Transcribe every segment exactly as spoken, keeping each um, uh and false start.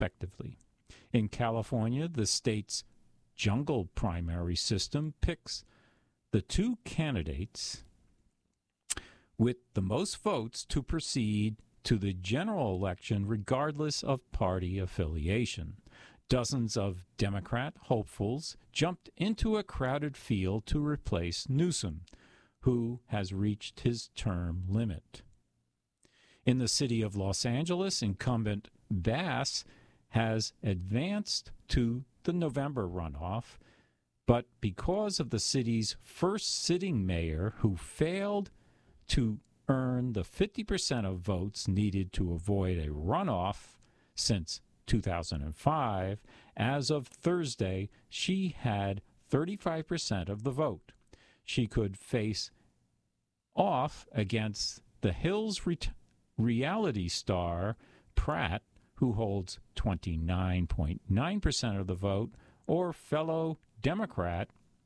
respectively. In California, the state's jungle primary system picks the two candidates with the most votes to proceed to the general election regardless of party affiliation. Dozens of Democrat hopefuls jumped into a crowded field to replace Newsom, who has reached his term limit. In the city of Los Angeles, incumbent Bass has advanced to the November runoff, but because of the city's first sitting mayor who failed to earn the fifty percent of votes needed to avoid a runoff since two thousand five, as of Thursday, she had thirty-five percent of the vote. She could face off against the Hills re- reality star Pratt, who holds twenty-nine point nine percent of the vote, or fellow Democrat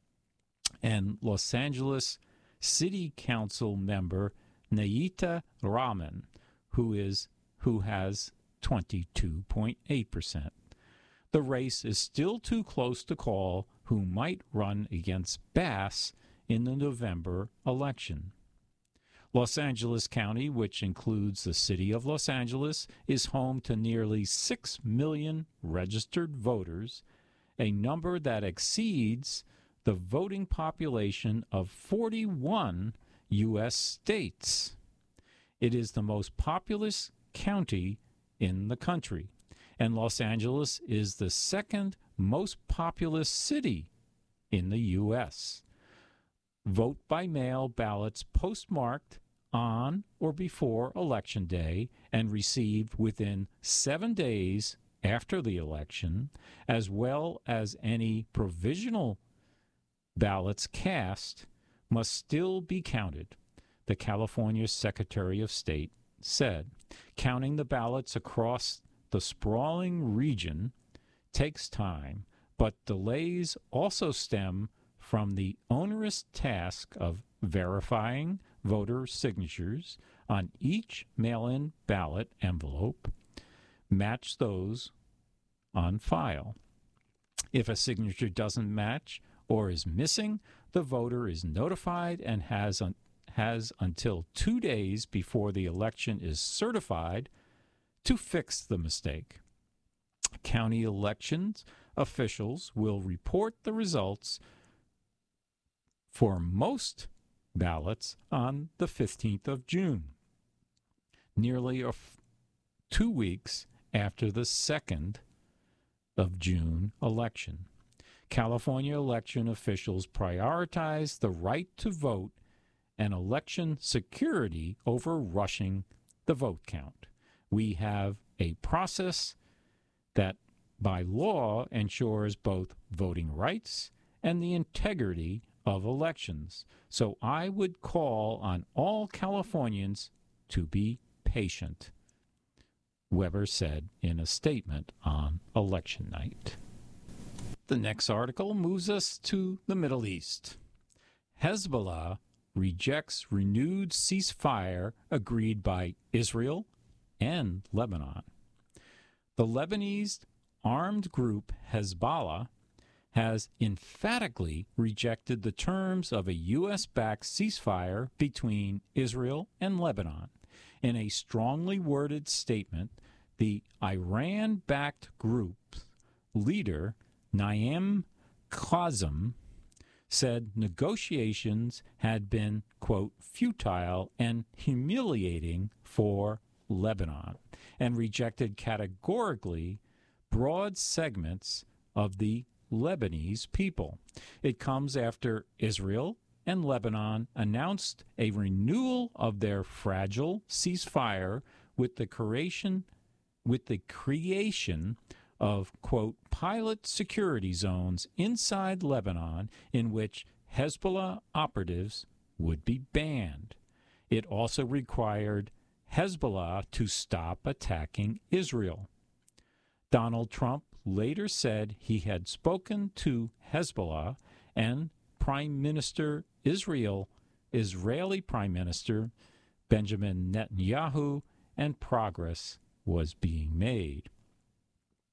and Los Angeles City Council member Nayita Rahman, who is who has twenty-two point eight percent. The race is still too close to call who might run against Bass in the November election. Los Angeles County, which includes the city of Los Angeles, is home to nearly six million registered voters, a number that exceeds the voting population of forty-one U S states. It is the most populous county in the country, and Los Angeles is the second most populous city in the U S. Vote-by-mail ballots postmarked on or before Election Day and received within seven days after the election, as well as any provisional ballots cast, must still be counted, the California Secretary of State said. Counting the ballots across the sprawling region takes time, but delays also stem from the onerous task of verifying voter signatures on each mail-in ballot envelope, match those on file. If a signature doesn't match or is missing, the voter is notified and has un- has until two days before the election is certified to fix the mistake. County elections officials will report the results for most ballots on the fifteenth of June, nearly a f- two weeks after the second of June election. California election officials prioritize the right to vote and election security over rushing the vote count. We have a process that by law ensures both voting rights and the integrity of elections. So I would call on all Californians to be patient, Weber said in a statement on election night. The next article moves us to the Middle East. Hezbollah rejects renewed ceasefire agreed by Israel and Lebanon. The Lebanese armed group Hezbollah has emphatically rejected the terms of a U S-backed ceasefire between Israel and Lebanon. In a strongly worded statement, the Iran-backed group's leader, Naim Qassem, said negotiations had been, quote, futile and humiliating for Lebanon, and rejected categorically broad segments of the Lebanese people. It comes after Israel and Lebanon announced a renewal of their fragile ceasefire with the creation with the creation of, quote, pilot security zones inside Lebanon in which Hezbollah operatives would be banned. It also required Hezbollah to stop attacking Israel. Donald Trump later said he had spoken to Hezbollah and Prime Minister Israel, Israeli Prime Minister Benjamin Netanyahu, and progress was being made.